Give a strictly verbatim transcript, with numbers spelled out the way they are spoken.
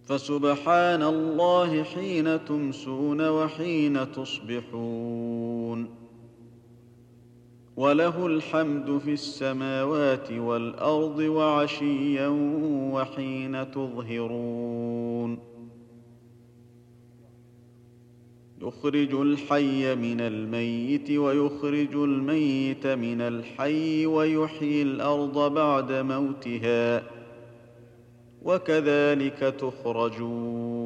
فسبحان الله حين تمسون وحين تصبحون وله الحمد في السماوات والأرض وعشيا وحين تظهرون يخرج الحي من الميت ويخرج الميت من الحي ويحيي الأرض بعد موتها وكذلك تخرجون